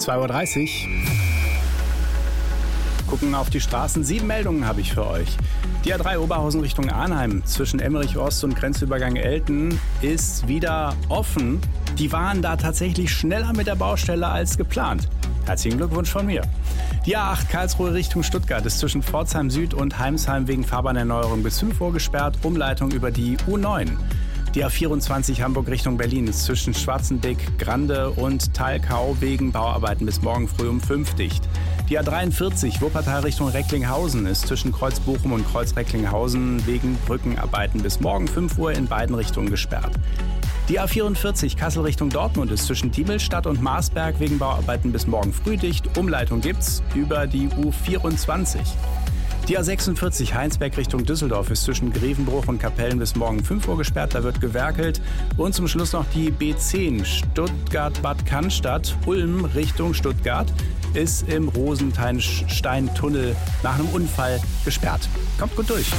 2:30 Uhr. Gucken auf die Straßen. 7 Meldungen habe ich für euch. Die A3 Oberhausen Richtung Arnheim zwischen Emmerich Ost und Grenzübergang Elten ist wieder offen. Die waren da tatsächlich schneller mit der Baustelle als geplant. Herzlichen Glückwunsch von mir. Die A8 Karlsruhe Richtung Stuttgart ist zwischen Pforzheim Süd und Heimsheim wegen Fahrbahnerneuerung bis 5 Uhr gesperrt. Umleitung über die U9. Die A24 Hamburg Richtung Berlin ist zwischen Schwarzenbeck, Grande und Thalkau wegen Bauarbeiten bis morgen früh um 5 dicht. Die A43 Wuppertal Richtung Recklinghausen ist zwischen Kreuz Bochum und Kreuz Recklinghausen wegen Brückenarbeiten bis morgen 5 Uhr in beiden Richtungen gesperrt. Die A44 Kassel Richtung Dortmund ist zwischen Diemelstadt und Marsberg wegen Bauarbeiten bis morgen früh dicht. Umleitung gibt's über die U24. Die A46 Heinsberg Richtung Düsseldorf ist zwischen Grevenbruch und Kapellen bis morgen 5 Uhr gesperrt, da wird gewerkelt. Und zum Schluss noch die B10 Stuttgart-Bad Cannstatt, Ulm Richtung Stuttgart, ist im Rosensteintunnel nach einem Unfall gesperrt. Kommt gut durch.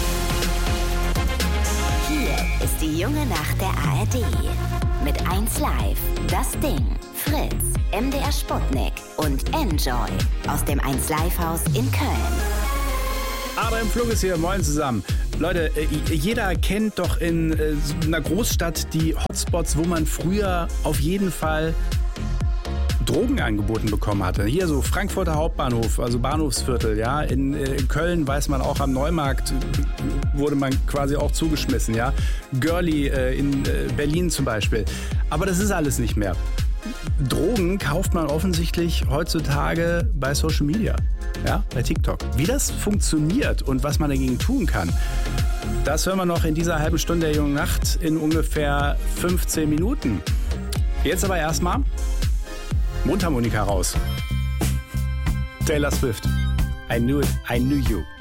Hier ist die junge Nacht der ARD. Mit 1 Live, Das Ding, Fritz, MDR Sputnik und Enjoy aus dem 1 Live Haus in Köln. Aber im Flug ist hier. Moin zusammen. Leute, jeder kennt doch in einer Großstadt die Hotspots, wo man früher auf jeden Fall Drogen angeboten bekommen hatte. Hier so Frankfurter Hauptbahnhof, also Bahnhofsviertel, ja. In Köln weiß man auch, am Neumarkt wurde man quasi auch zugeschmissen, ja. Girlie in Berlin zum Beispiel. Aber das ist alles nicht mehr. Drogen kauft man offensichtlich heutzutage bei Social Media, ja, bei TikTok. Wie das funktioniert und was man dagegen tun kann, das hören wir noch in dieser halben Stunde der jungen Nacht in ungefähr 15 Minuten. Jetzt aber erstmal Mundharmonika raus. Taylor Swift. I knew it, I knew you.